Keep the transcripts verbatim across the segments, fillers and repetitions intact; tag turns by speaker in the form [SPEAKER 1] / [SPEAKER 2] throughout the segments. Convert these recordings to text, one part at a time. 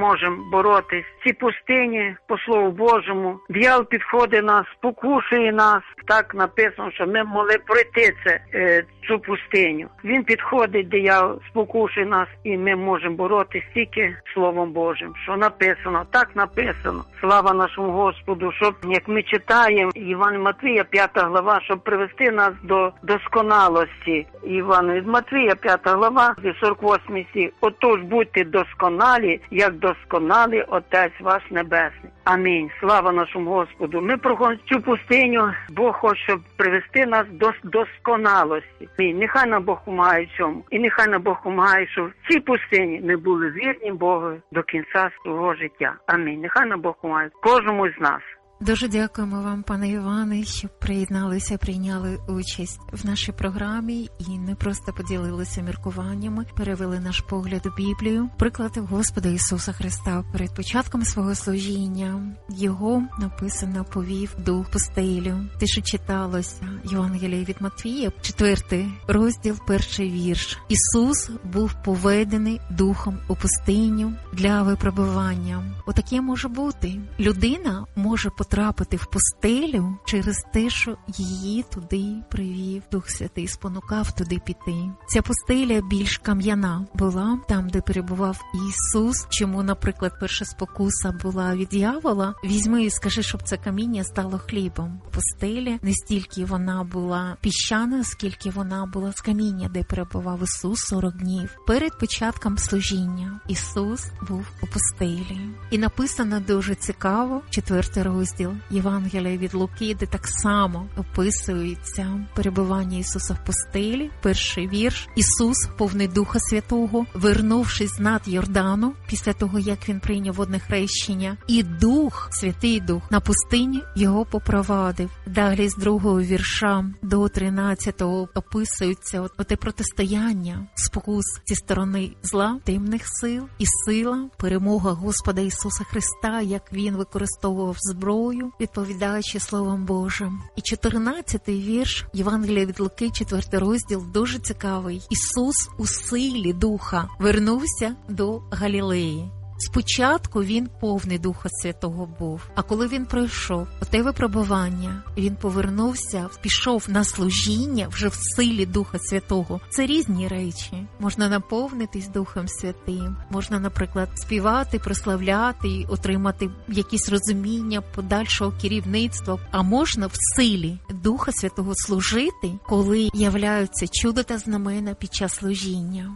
[SPEAKER 1] можемо боротись. Ці пустині, по Слову Божому, дьявол підходить нас, спокушує нас. Так написано, що ми могли пройти це, е, цю пустиню. Він підходить, диявол, спокушує нас, і ми можемо боротись тільки Словом Божим. Що написано? Так написано. Слава нашому Господу, щоб, як ми читаємо, Іван Матвія, п'ята глава, щоб привести нас до досконалості. Іван від Матвія, п'ята глава, сорок восьмий стих. Отож, будьте досконалі, як досконалий Отець ваш Небесний. Амінь. Слава нашому Господу. Ми проходимо цю пустиню, Бог хоче, щоб привести нас до досконалості. Амінь. Нехай нам Бог помагає в цьому. І нехай нам Бог помагає, щоб в цій пустині ми були вірні Богу до кінця свого життя. Амінь. Нехай нам Бог помагає кожному з нас.
[SPEAKER 2] Дуже дякуємо вам, пане Іване, що приєдналися, прийняли участь в нашій програмі і не просто поділилися міркуваннями, перевели наш погляд у Біблію, приклад Господа Ісуса Христа. Перед початком свого служіння Його, написано, повів дух пустелю. Те, що читалося Євангеліє від Матвія, четвертий розділ, перший вірш. Ісус був поведений духом у пустиню для випробування. Отаке може бути. Людина може потрапити в пустелю через те, що її туди привів Дух Святий, спонукав туди піти. Ця пустеля більш кам'яна була, там, де перебував Ісус. Чому, наприклад, перша спокуса була від дьявола? Візьми і скажи, щоб це каміння стало хлібом. Пустеля не стільки вона була піщана, скільки вона була з каміння, де перебував Ісус сорок днів. Перед початком служіння Ісус був у пустелі. І написано дуже цікаво, четвертий розділ Євангелія від Луки, де так само описується перебування Ісуса в пустелі. Перший вірш. Ісус, повний Духа Святого, вернувшись з над Йордану, після того, як він прийняв водне хрещення, і Дух, Святий Дух, на пустині його попровадив. Далі з другого вірша до тринадцятого описується оте протистояння, спокус зі сторони зла, темних сил і сила, перемога Господа Ісуса Христа, як Він використовував зброю, відповідаючи Словом Божим. І чотирнадцятий вірш Євангелія від Луки, четвертий розділ, дуже цікавий. Ісус у силі Духа вернувся до Галілеї. Спочатку він повний Духа Святого був, а коли він пройшов оте випробування, він повернувся, пішов на служіння вже в силі Духа Святого. Це різні речі. Можна наповнитись Духом Святим, можна, наприклад, співати, прославляти, отримати якісь розуміння подальшого керівництва, а можна в силі Духа Святого служити, коли являються чудо та знамена під час служіння.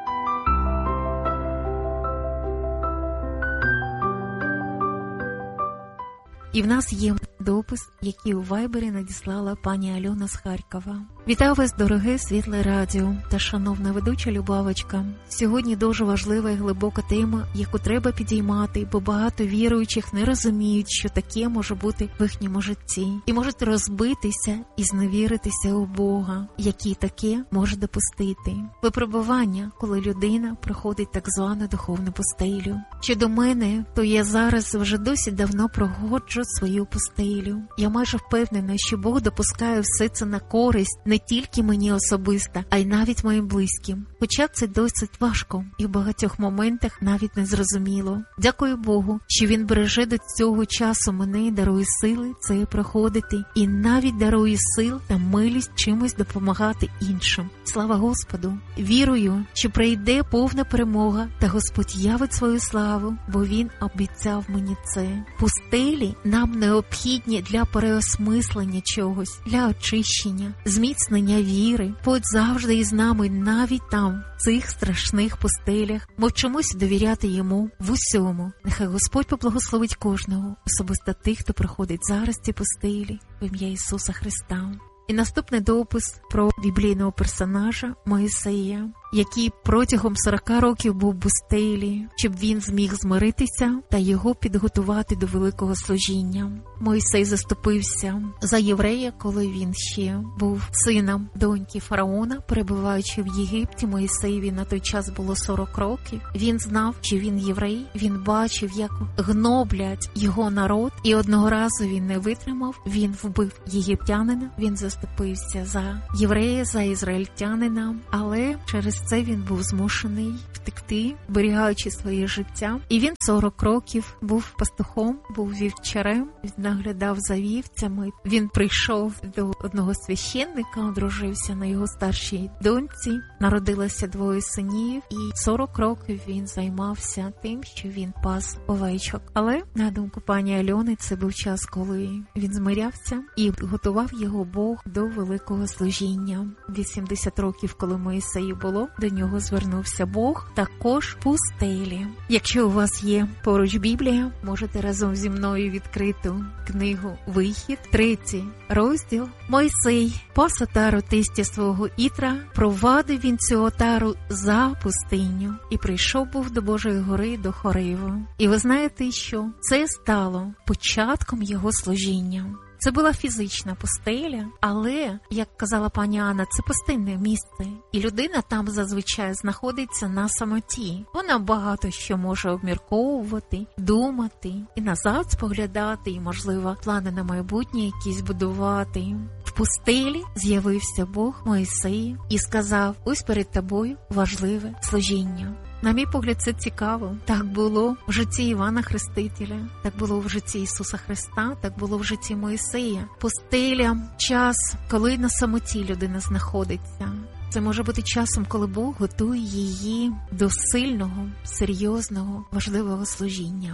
[SPEAKER 2] І в нас є допис, який у Вайбері надіслала пані Альона з Харкова. Вітаю вас, дороге світле радіо та шановна ведуча Любавочка. Сьогодні дуже важлива і глибока тема, яку треба підіймати, бо багато віруючих не розуміють, що таке може бути в їхньому житті. І можуть розбитися і зневіритися у Бога, який таке може допустити. Випробування, коли людина проходить так звану духовну пустелю. Щодо мене, то я зараз вже досить давно проходжу свою пустелю. Я майже впевнена, що Бог допускає все це на користь не тільки мені особисто, а й навіть моїм близьким. Хоча це досить важко і в багатьох моментах навіть не зрозуміло. Дякую Богу, що Він береже до цього часу мене і дарує сили це проходити. І навіть дарує сил та милість чимось допомагати іншим. Слава Господу! Вірую, що прийде повна перемога та Господь явить свою славу, бо Він обіцяв мені це. Пустелі нам необхідні для переосмислення чогось, для очищення, зміцнення віри. Будь завжди із нами навіть там, в цих страшних пустелях. Ми вчимося довіряти Йому в усьому. Нехай Господь поблагословить кожного, особисто тих, хто проходить зараз ці пустелі, в ім'я Ісуса Христа. І наступний допис про біблійного персонажа Моїсея, який протягом сорок років був в пустелі, щоб він зміг змиритися та його підготувати до великого служіння. Мойсей заступився за єврея, коли він ще був сином доньки фараона, перебуваючи в Єгипті. Мойсеєві на той час було сорок років. Він знав, що він єврей, він бачив, як гноблять його народ, і одного разу він не витримав, він вбив єгиптянина, він заступився за єврея, за ізраїльтянина, але через через це він був змушений втекти, берігаючи своє життя. І він сорок років був пастухом, був вівчарем, наглядав за вівцями. Він прийшов до одного священника, одружився на його старшій доньці, народилося двоє синів, і сорок років він займався тим, що він пас овечок. Але, на думку пані Альони, це був час, коли він змирявся і готував його Бог до великого служіння. вісімдесят років, коли Моїсею було, до нього звернувся Бог, також в пустелі. Якщо у вас є поруч Біблія, можете разом зі мною відкрити книгу «Вихід», третій розділ. Мойсей пас отару тестя свого Ітра, провадив він цю отару за пустиню і прийшов був до Божої гори, до Хориву. І ви знаєте, що це стало початком його служіння. Це була фізична пустеля, але, як казала пані Анна, це пустинне місце. І людина там зазвичай знаходиться на самоті. Вона багато що може обмірковувати, думати, і назад споглядати, і, можливо, плани на майбутнє якісь будувати. В пустелі з'явився Бог Моїсею і сказав: ось перед тобою важливе служіння. На мій погляд, це цікаво. Так було в житті Івана Хрестителя, так було в житті Ісуса Христа, так було в житті Моїсея. Пустеля – час, коли на самоті людина знаходиться. Це може бути часом, коли Бог готує її до сильного, серйозного, важливого служіння.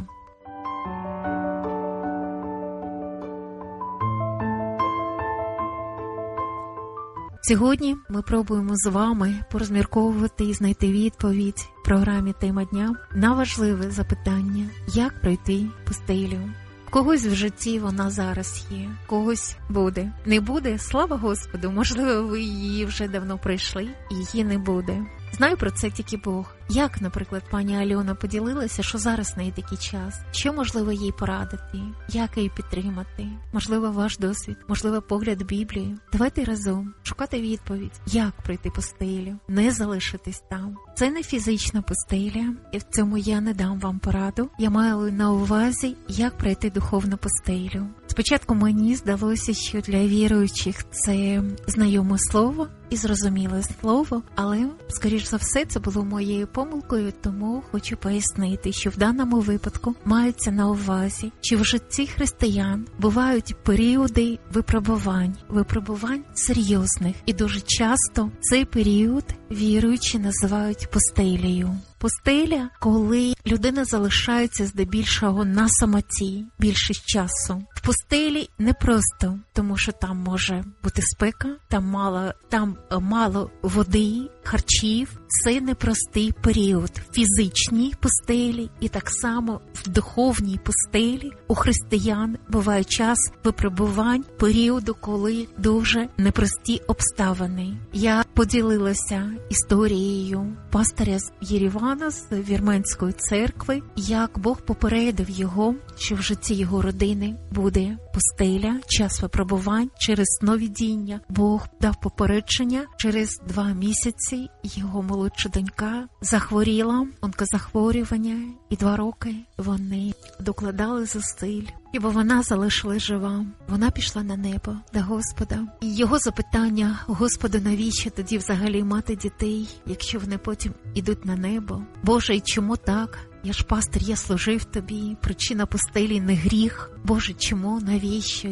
[SPEAKER 2] Сьогодні ми пробуємо з вами порозмірковувати і знайти відповідь в програмі «Тема дня» на важливе запитання: як пройти пустелю? В когось в житті вона зараз є, когось буде. Не буде? Слава Господу! Можливо, ви її вже давно пройшли, і її не буде. Знаю про це тільки Бог. Як, наприклад, пані Альона поділилася, що зараз в неї такий час? Що можливо їй порадити? Як її підтримати? Можливо, ваш досвід? Можливо, погляд Біблії? Давайте разом шукати відповідь, як пройти пустелю, не залишитись там. Це не фізична пустеля, і в цьому я не дам вам пораду. Я маю на увазі, як пройти духовну пустелю. Спочатку мені здалося, що для віруючих це знайоме слово і зрозуміле слово, але, скоріш за все, це було моєю помилкою, тому хочу пояснити, що в даному випадку мається на увазі, що в житті християн бувають періоди випробувань, випробувань серйозних, і дуже часто цей період віруючі називають пустелею. Пустеля, коли людина залишається здебільшого на самоті більшість часу. В пустелі непросто, тому що там може бути спека, там мало, там мало води, харчів. Це непростий період в фізичній пустелі, і так само в духовній пустелі у християн буває час випробувань, періоду, коли дуже непрості обставини. Я поділилася історією пастиря з Єревана, з Вірменської церкви, як Бог попередив його, що в житті його родини буде пустеля, час випробувань через сновидіння. Бог дав попередження, через два місяці його молодша донька захворіла, онкозахворювання, і два роки вони докладали зусиль, бо вона залишилась жива. Вона пішла на небо до Господа. І його запитання: Господи, навіщо тоді взагалі мати дітей, якщо вони потім ідуть на небо? Боже, і чому так? Я ж пастир, я служив тобі, причина пустелі не гріх. Боже, чому, навіщо?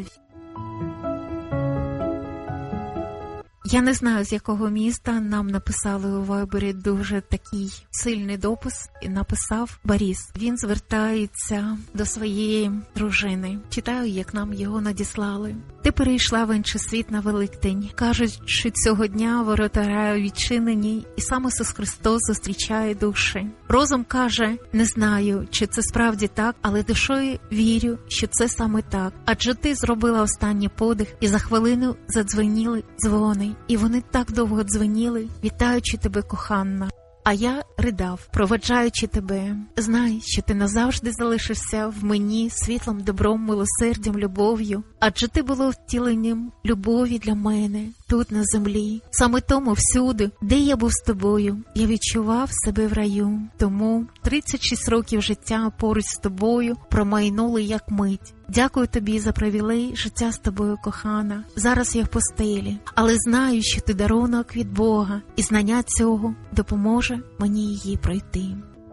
[SPEAKER 2] Я не знаю, з якого міста нам написали у Вайбері дуже такий сильний допис, і написав Борис. Він звертається до своєї дружини. Читаю, як нам його надіслали. Ти перейшла в інший світ на Великдень. Кажуть, що цього дня ворота раю відчинені, і сам Ісус Христос зустрічає душі. Розум каже: не знаю, чи це справді так, але душою вірю, що це саме так. Адже ти зробила останній подих, і за хвилину задзвеніли дзвони. І вони так довго дзвеніли, вітаючи тебе, кохана. А я ридав, проведжаючи тебе. Знай, що ти назавжди залишишся в мені світлом, добром, милосердям, любов'ю. Адже ти було втіленням любові для мене тут на землі. Саме тому всюди, де я був з тобою, я відчував себе в раю. Тому тридцять шість років життя поруч з тобою промайнули як мить. Дякую тобі за привілей життя з тобою, кохана. Зараз я в постелі, але знаю, що ти дарунок від Бога, і знання цього допоможе мені її пройти.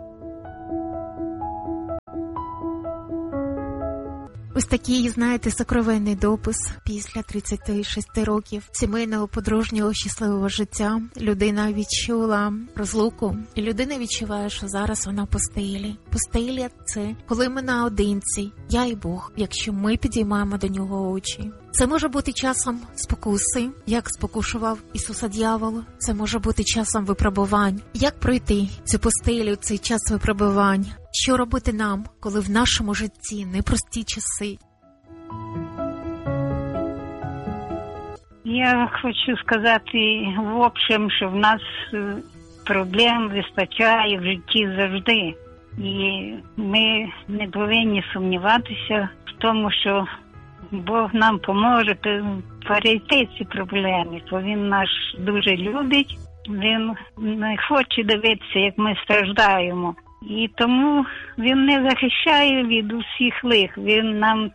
[SPEAKER 2] Ось такий, знаєте, сокровенний допис після тридцяти шести років сімейного, подружнього, щасливого життя. Людина відчула розлуку, і людина відчуває, що зараз вона в постелі. Постеля – це коли ми наодинці, я і Бог, якщо ми підіймаємо до нього очі. Це може бути часом спокуси, як спокушував Ісуса дьявол. Це може бути часом випробувань. Як пройти цю постелю, цей час випробувань? Що робити нам, коли в нашому житті непрості часи?
[SPEAKER 3] Я хочу сказати в общем, що в нас проблем вистачає в житті завжди. І ми не повинні сумніватися в тому, що Бог нам поможе перейти ці проблеми, бо Він нас дуже любить, Він не хоче дивитися, як ми страждаємо. І тому Він не захищає від усіх лих, Він нам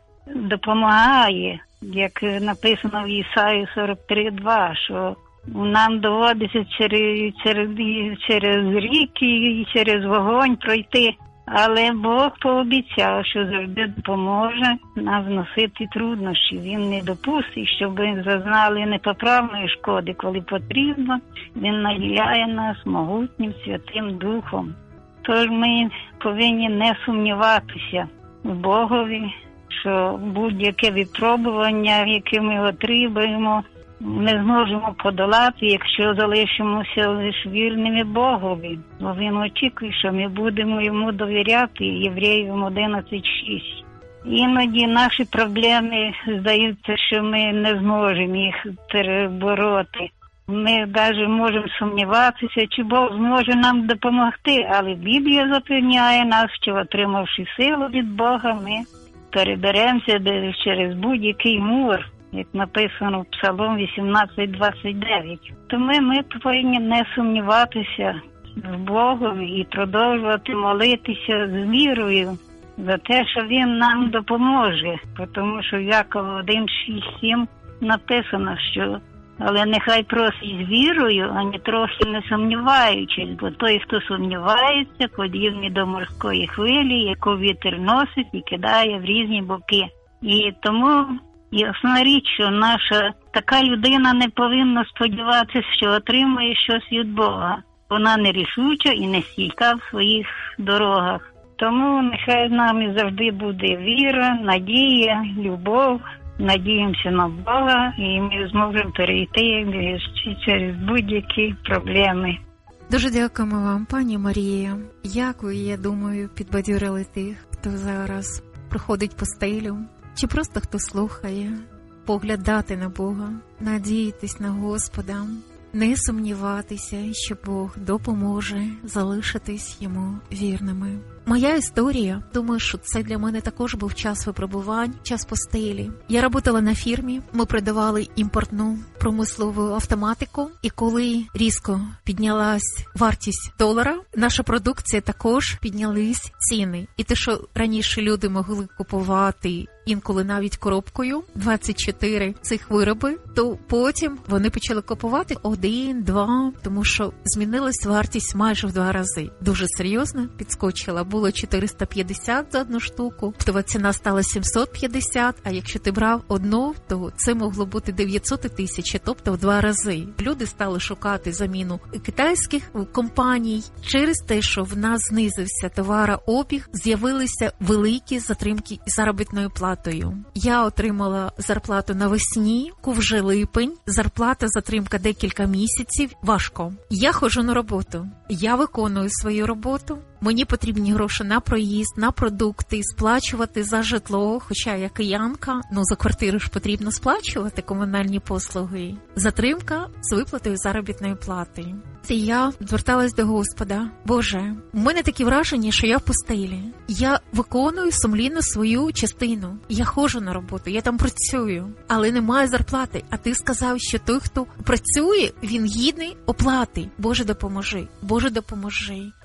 [SPEAKER 3] допомагає, як написано в Ісаї сорок три два, що нам доводиться через, через, через ріки і через вогонь пройти. Але Бог пообіцяв, що завжди допоможе нам зносити труднощі. Він не допустить, щоб ми зазнали непоправної шкоди, коли потрібно. Він наділяє нас могутнім Святим Духом. Тож ми повинні не сумніватися в Богові, що будь-яке випробування, яке ми отримаємо, не зможемо подолати, якщо залишимося лише вірними Богові. Бо Він очікує, що ми будемо Йому довіряти, Євреїв одинадцять шість. Іноді наші проблеми, здається, що ми не зможемо їх перебороти. Ми навіть можемо сумніватися, чи Бог зможе нам допомогти, але Біблія запевняє нас, що, отримавши силу від Бога, ми переберемося через будь-який мур, як написано в Псалом вісімнадцять двадцять дев'ять. Тому ми повинні не сумніватися в Богові і продовжувати молитися з вірою за те, що Він нам допоможе. Тому що в Якова один шість сім написано, що але нехай просить з вірою, а не трохи не сумніваючись, бо той, хто сумнівається, подібний до морської хвилі, яку вітер носить і кидає в різні боки. І тому ясна річ, що наша така людина не повинна сподіватися, що отримає щось від Бога. Вона нерішуча і не стійка в своїх дорогах. Тому нехай з нами завжди буде віра, надія, любов. Надіємося на Бога, і ми зможемо перейти через будь-які проблеми.
[SPEAKER 2] Дуже дякуємо вам, пані Марія. Як ви, я думаю, підбадьорили тих, хто зараз проходить постелю, чи просто хто слухає, поглядати на Бога, надіятись на Господа, не сумніватися, що Бог допоможе залишитись Йому вірними. Моя історія, думаю, що це для мене також був час випробувань, час постелі. Я працювала на фірмі, ми продавали імпортну промислову автоматику, і коли різко піднялась вартість долара, наша продукція також піднялись ціни. І те, що раніше люди могли купувати інколи навіть коробкою двадцять чотири цих вироби, то потім вони почали купувати один, два, тому що змінилась вартість майже в два рази. Дуже серйозно підскочила. Було чотириста п'ятдесят за одну штуку, то ціна стала сімсот п'ятдесят, а якщо ти брав одну, то це могло бути дев'ятсот і тисяча, тобто в два рази. Люди стали шукати заміну китайських компаній. Через те, що в нас знизився товарообіг, з'явилися великі затримки із заробітною платою. Я отримала зарплату навесні, вже липень, зарплата затримка декілька місяців, важко. Я ходжу на роботу, я виконую свою роботу, мені потрібні гроші на проїзд, на продукти, сплачувати за житло, хоча я киянка, ну за квартиру ж потрібно сплачувати комунальні послуги. Затримка з виплатою заробітної плати. І я зверталась до Господа. Боже, у мене такі враження, що я в постелі. Я виконую сумлінно свою частину. Я ходжу на роботу, я там працюю, але немає зарплати. А ти сказав, що той, хто працює, він гідний оплати. Боже, допоможи. Боже, допоможи.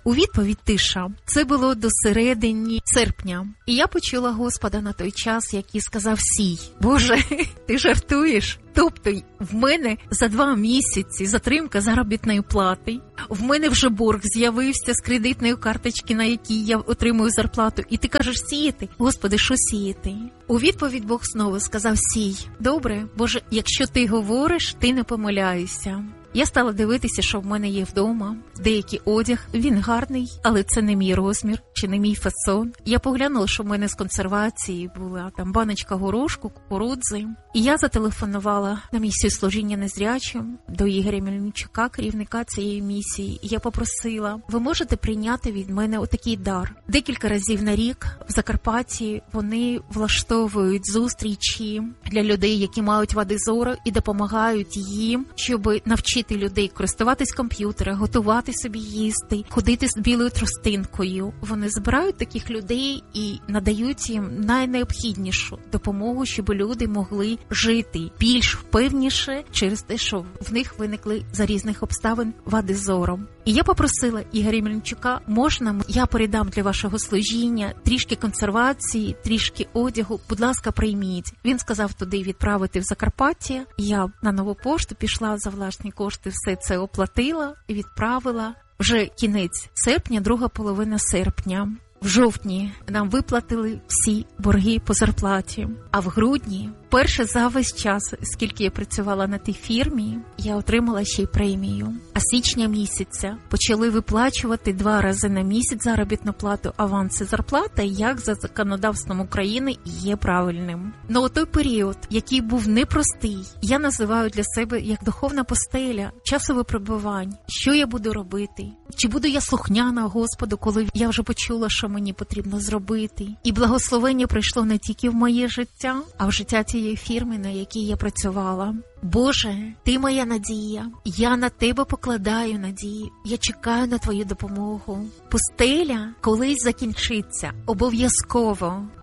[SPEAKER 2] У відповідь тиша. Це було до середини серпня. І я почула Господа на той час, який сказав: сій. Боже, ти жартуєш? Тобто в мене за два місяці затримка заробітної плати, в мене вже борг з'явився з кредитної карточки, на якій я отримую зарплату, і ти кажеш сіяти? Господи, що сіяти? У відповідь Бог знову сказав: сій. Добре, Боже, якщо ти говориш, ти не помиляєшся. Я стала дивитися, що в мене є вдома. Деякий одяг, він гарний, але це не мій розмір, чи не мій фасон. Я поглянула, що в мене з консервації була там баночка горошку, кукурудзи. І я зателефонувала на місію служіння незрячим до Ігоря Мельничука, керівника цієї місії. І я попросила: ви можете прийняти від мене отакий дар. Декілька разів на рік в Закарпатті вони влаштовують зустрічі для людей, які мають вади зору, і допомагають їм, щоб навчити людей користуватись комп'ютером, готувати собі їсти, ходити з білою тростинкою. Вони збирають таких людей і надають їм найнеобхіднішу допомогу, щоб люди могли жити більш впевніше через те, що в них виникли за різних обставин вади зору. І я попросила Ігоря Мельничука: можна, я передам для вашого служіння трішки консервації, трішки одягу, будь ласка, прийміть. Він сказав туди відправити в Закарпаття. Я на нову пошту пішла, за власні кошти все це оплатила і відправила. Вже кінець серпня, друга половина серпня. В жовтні нам виплатили всі борги по зарплаті, а в грудні, перше за весь час, скільки я працювала на тій фірмі, я отримала ще й премію. А січня місяця почали виплачувати два рази на місяць заробітну плату, аванси зарплати, як за законодавством України є правильним. Но у той період, який був непростий, я називаю для себе як духовна постеля, часу випробувань. Що я буду робити? Чи буду я слухняна Господу, коли я вже почула, що мені потрібно зробити? І благословення прийшло не тільки в моє життя, а в життя цієї фірми, на якій я працювала. Боже, ти моя надія, я на тебе покладаю надію, я чекаю на твою допомогу. Пустеля колись закінчиться, обов'язково.